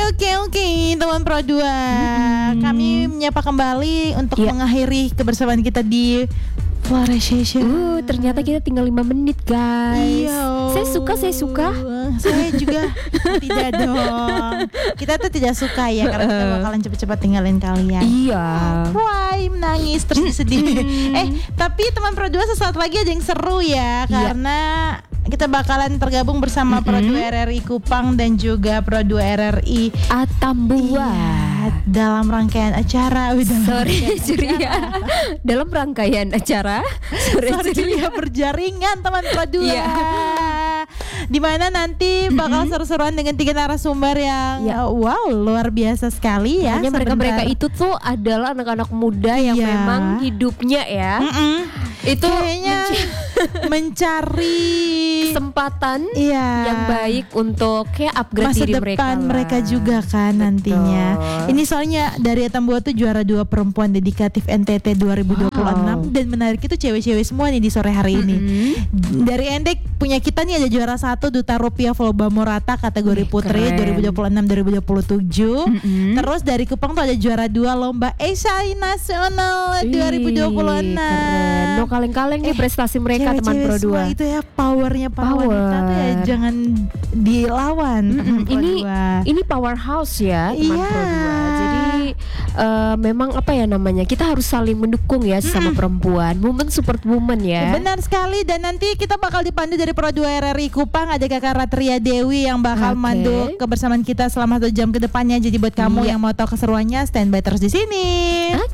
Oke, teman Pro 2. Kami menyapa kembali untuk mengakhiri kebersamaan kita di Flora Session. Ternyata kita tinggal 5 menit, guys. Iya. Saya suka. Saya juga tidak dong. Kita tuh tidak suka ya karena kita bakalan cepet-cepet tinggalin kalian. Iya. Cry, menangis, terus sedih. Tapi teman Pro 2 sesuatu lagi ada yang seru ya, karena kita bakalan tergabung bersama Pro 2 RRI Kupang dan juga Pro 2 RRI Atambua. Dalam rangkaian acara Dalam rangkaian acara Sore Ceria berjaringan teman Pro 2. Dimana nanti bakal seru-seruan dengan 3 narasumber yang wow luar biasa sekali ya. Hanya mereka itu tuh adalah anak-anak muda yang memang hidupnya itu kayaknya mencari kesempatan yang baik untuk kayak upgrade masa diri depan mereka juga kan nantinya. Ini soalnya dari Atambua tuh juara 2 perempuan dedikatif NTT 2026 dan menarik itu cewek-cewek semua nih di sore hari ini. Dari Endek punya kita nih ada juara 1 Duta Rupiah Volba Morata kategori putri 2026-2027. Terus dari Kupang tuh ada juara 2 lomba esai nasional 2026. Keren. No kaleng-kaleng nih prestasi mereka teman Pro 2. Semua itu ya powernya para wanita tuh ya jangan dilawan. Ini powerhouse ya teman Pro 2. Jadi memang apa ya namanya, kita harus saling mendukung ya sama perempuan. Women support women ya. Benar sekali. Dan nanti kita bakal dipandu dari Pro 2 RRI Kupang. Ada Kakak Ratria Dewi yang bakal mandu kebersamaan kita selama 1 jam ke depannya. Jadi buat kamu yang mau tahu keseruannya, standby terus di sini.